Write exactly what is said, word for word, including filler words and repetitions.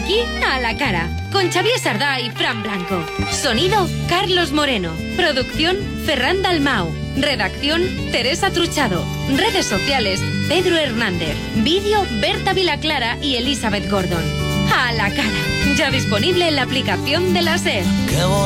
aquí A la Cara, con Xavier Sardá y Fran Blanco. Sonido, Carlos Moreno. Producción, Ferran Dalmau. Redacción, Teresa Truchado. Redes sociales, Pedro Hernández. Vídeo, Berta Vilaclara y Elizabeth Gordon. A la Cara, ya disponible en la aplicación de la SER.